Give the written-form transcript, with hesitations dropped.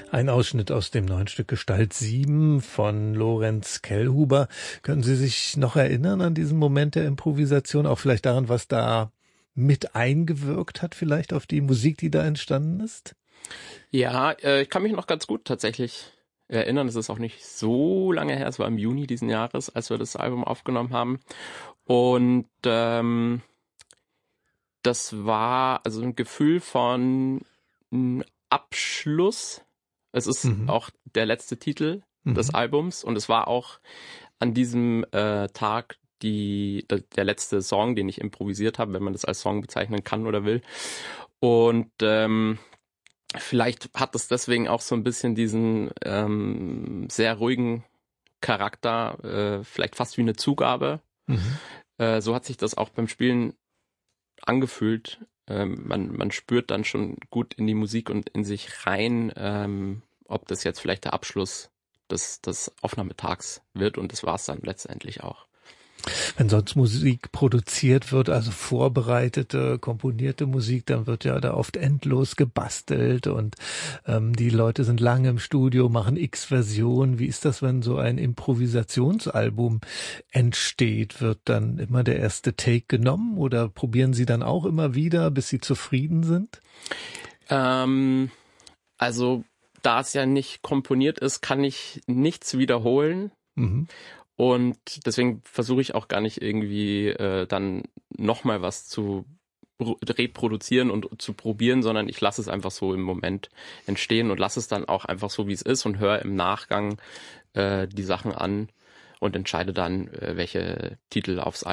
Ein Ausschnitt aus dem neuen Stück Gestalt 7 von Lorenz Kellhuber. Können Sie sich noch erinnern an diesen Moment der Improvisation, auch vielleicht daran, was da mit eingewirkt hat, vielleicht auf die Musik, die da entstanden ist? Ja, ich kann mich noch ganz gut tatsächlich erinnern. Es ist auch nicht so lange her. Es war im Juni diesen Jahres, als wir das Album aufgenommen haben. Und das war also ein Gefühl von Abschluss. Es ist auch der letzte Titel des Albums und es war auch an diesem Tag der letzte Song, den ich improvisiert habe, wenn man das als Song bezeichnen kann oder will. Und vielleicht hat es deswegen auch so ein bisschen diesen sehr ruhigen Charakter, vielleicht fast wie eine Zugabe. So hat sich das auch beim Spielen angefühlt. Man spürt dann schon gut in die Musik und in sich rein, ob das jetzt vielleicht der Abschluss des Aufnahmetags wird, und das war es dann letztendlich auch. Wenn sonst Musik produziert wird, also vorbereitete, komponierte Musik, dann wird ja da oft endlos gebastelt und die Leute sind lange im Studio, machen X-Versionen. Wie ist das, wenn so ein Improvisationsalbum entsteht? Wird dann immer der erste Take genommen oder probieren Sie dann auch immer wieder, bis Sie zufrieden sind? Also, da es ja nicht komponiert ist, kann ich nichts wiederholen. Und deswegen versuche ich auch gar nicht irgendwie dann nochmal was zu reproduzieren und zu probieren, sondern ich lasse es einfach so im Moment entstehen und lasse es dann auch einfach so, wie es ist, und höre im Nachgang die Sachen an und entscheide dann, welche Titel aufs